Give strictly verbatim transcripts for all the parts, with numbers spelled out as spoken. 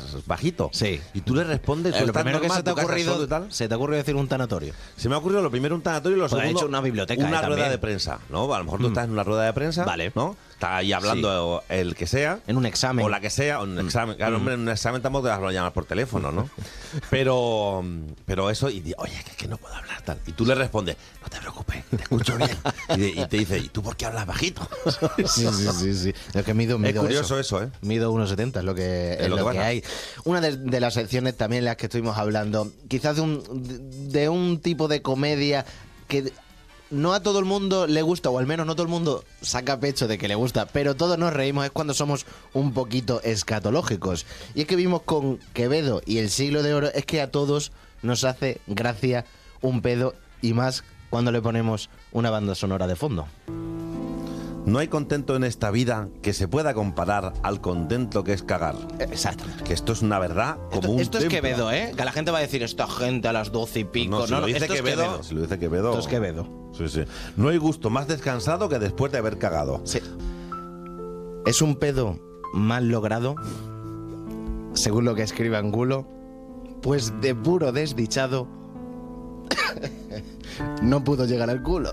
bajito. Sí. Y tú le respondes... Eh, tú lo estás primero que normal, se te ha tu casa ocurrido, solo y tal. se te ha ocurrido decir un tanatorio. Se me ha ocurrido lo primero un tanatorio y lo Pues ha segundo hecho una biblioteca, una eh, rueda también. de prensa, ¿no? A lo mejor tú Mm. estás en una rueda de prensa, Vale. ¿no? Está ahí hablando el que sea. En un examen. O la que sea, o en un examen. Claro, hombre, en un examen tampoco te vas a llamar por teléfono, ¿no? pero, pero eso, y di, oye, que, que no puedo hablar tal. Y tú le respondes, no te preocupes, te escucho bien. Y, de- y te dice, ¿y tú por qué hablas bajito? Sí, sí, sí, sí. Es que mido, Es mido curioso eso, ¿eh? Mido uno setenta, es lo que, es lo lo que que pasa. hay. Una de, de las secciones también en las que estuvimos hablando, quizás de un, de un tipo de comedia que no a todo el mundo le gusta, o al menos no todo el mundo saca pecho de que le gusta, pero todos nos reímos, es cuando somos un poquito escatológicos. Y es que vimos con Quevedo y El Siglo de Oro, es que a todos nos hace gracia un pedo, y más cuando le ponemos una banda sonora de fondo. No hay contento en esta vida que se pueda comparar al contento que es cagar. Exacto. Que esto es una verdad como Esto, un esto es templo. Quevedo, ¿eh? Que la gente va a decir, esta gente a las doce y pico. No, No, si no, lo dice esto es Quevedo, Quevedo. si lo dice Quevedo. Esto es Quevedo. Sí, sí. No hay gusto más descansado que después de haber cagado. Sí. Es un pedo mal logrado, según lo que escribe Angulo, pues de puro desdichado no pudo llegar al culo.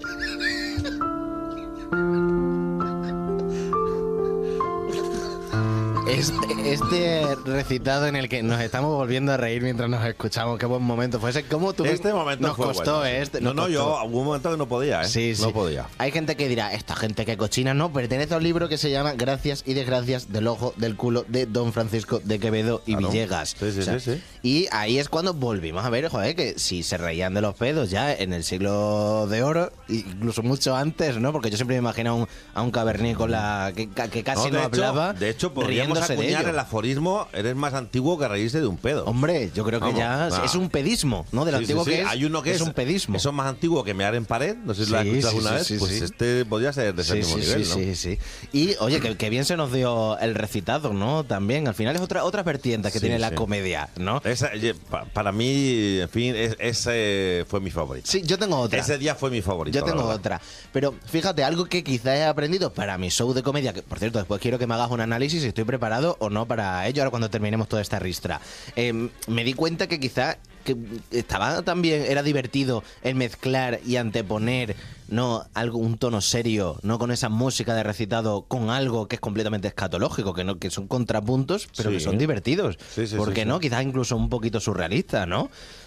Este, este recitado en el que nos estamos volviendo a reír mientras nos escuchamos, qué buen momento fue ese. ¿Cómo tú Este momento nos fue costó, bueno, eh, sí. este, No, nos no, costó. yo hubo un momento que no podía, ¿eh? Sí, sí. No podía. Hay gente que dirá, esta gente que cochina, no, pertenece a un libro que se llama Gracias y Desgracias del ojo del culo de Don Francisco de Quevedo y Claro. Villegas. Sí, sí, O sea, sí, sí. Y ahí es cuando volvimos a ver, joder, que si se reían de los pedos ya en el siglo de oro, incluso mucho antes, ¿no? Porque yo siempre me imagino a un, a un cavernícola que, que casi no, de hecho- hablaba. De hecho, podríamos riéndose de acuñar ello. el aforismo, eres más antiguo que reírse de un pedo. Hombre, yo creo que Vamos, ya va. es un pedismo, ¿no? De lo Sí, sí, antiguo sí. que es. Hay uno que es, un pedismo. Eso es más antiguo que mear en pared. No sé si lo has Sí, escuchado sí, alguna sí, vez. sí, pues sí. este podría ser de ese Sí, mismo sí, nivel, sí, ¿no? sí, sí. Y oye, que, que bien se nos dio el recitado, ¿no? También, al final es otra otras vertientes que Sí, tiene la sí. comedia, ¿no? Esa, oye, pa- para mí, en fin, es- ese fue mi favorito. Sí, yo tengo otra. Ese día fue mi favorito. Yo la tengo verdad. otra. Pero fíjate, algo que quizás he aprendido para mi show de comedia, que por cierto, después quiero que me hagas un análisis si estoy preparado o no para ello, ahora cuando terminemos toda esta ristra. Eh, me di cuenta que quizás que estaba también, era divertido el mezclar y anteponer, no, algo, un tono serio, no con esa música de recitado, con algo que es completamente escatológico, que no, que son contrapuntos, pero Sí. que son divertidos. Sí, sí, ¿Por sí, qué sí. no? Quizás incluso un poquito surrealista, ¿no?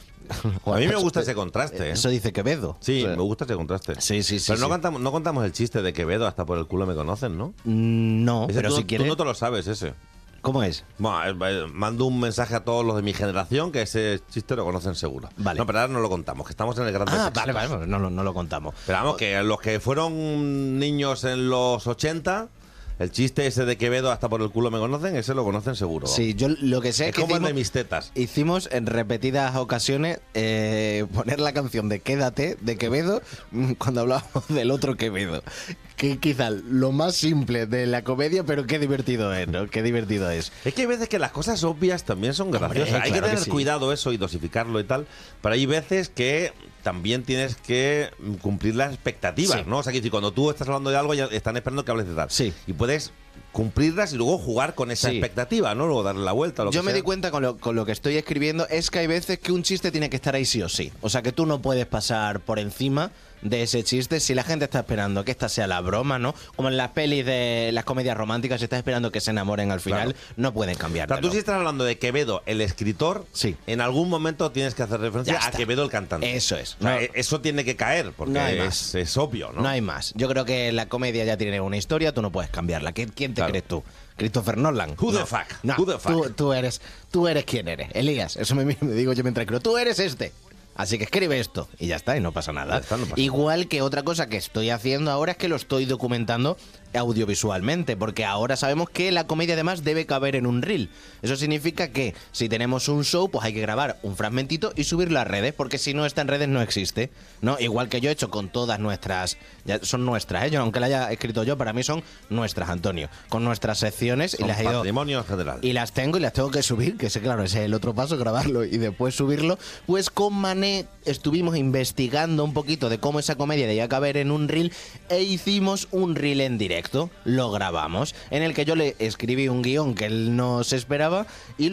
A mí me gusta ese contraste, ¿eh? Eso dice Quevedo. Sí, O sea, me gusta ese contraste. Sí, sí, sí. Pero no, sí. cantamos, no contamos el chiste de Quevedo, hasta por el culo me conocen, ¿no? Mm, No, Ese pero tú, si tú quieres. no te lo sabes, ese. ¿Cómo es? Bueno, eh, eh, mando un mensaje a todos los de mi generación que ese chiste lo conocen seguro. Vale. No, pero ahora no lo contamos, que estamos en el gran Ah, Éxitos. vale, vale, pues no, lo- no lo contamos. Pero vamos, que los que fueron niños en los ochenta, el chiste ese de Quevedo, hasta por el culo me conocen, ese lo conocen seguro. Sí, yo lo que sé Es es que como el hicimos, de mis tetas. hicimos en repetidas ocasiones eh, poner la canción de Quédate de Quevedo mm, cuando hablábamos del otro Quevedo. Que quizá lo más simple de la comedia, pero qué divertido es, ¿no? Qué divertido es. Es que hay veces que las cosas obvias también son graciosas. Hombre, hay que claro que tener sí. cuidado eso y dosificarlo y tal. Pero hay veces que también tienes que cumplir las expectativas, Sí. ¿no? O sea, que si cuando tú estás hablando de algo ya están esperando que hables de tal. Sí. Y puedes cumplirlas y luego jugar con esa Sí. expectativa, ¿no? Luego darle la vuelta a lo Yo que me sea. di cuenta con lo, con lo que estoy escribiendo es que hay veces que un chiste tiene que estar ahí sí o sí. O sea, que tú no puedes pasar por encima de ese chiste si la gente está esperando que esta sea la broma, ¿no? Como en las pelis de las comedias románticas, si estás esperando que se enamoren al final, Claro. no pueden O cambiar. sea, tú si estás hablando de Quevedo, el escritor, Sí. en algún momento tienes que hacer referencia Ya a está. Quevedo, el cantante. Eso es. O sea, No- e- eso tiene que caer, porque No hay es, más. es obvio, ¿no? No hay más. Yo creo que la comedia ya tiene una historia, tú no puedes cambiarla. ¿Quién, quién te Claro. crees tú? ¿Christopher Nolan? Who the No. fuck? No, Who the fuck? Tú, tú eres, tú eres quien eres. Elías, eso me, me digo yo mientras creo. Tú eres este. Así que escribe esto y ya está, y no pasa nada. Ya está, no pasa Igual que otra cosa que estoy haciendo ahora es que lo estoy documentando audiovisualmente, porque ahora sabemos que la comedia además debe caber en un reel. Eso significa que si tenemos un show, pues hay que grabar un fragmentito y subirlo a redes, porque si no está en redes no existe, ¿no? Igual que yo he hecho con todas nuestras, ya son nuestras, ¿eh? Yo, aunque la haya escrito yo, para mí son nuestras, Antonio, con nuestras secciones Son y las he ido patrimonio en general. y las tengo y las tengo que subir, que sé, claro, ese es el otro paso, grabarlo y después subirlo. Pues con Mané estuvimos investigando un poquito de cómo esa comedia debía caber en un reel e hicimos un reel en directo, lo grabamos, en el que yo le escribí un guión que él no se esperaba y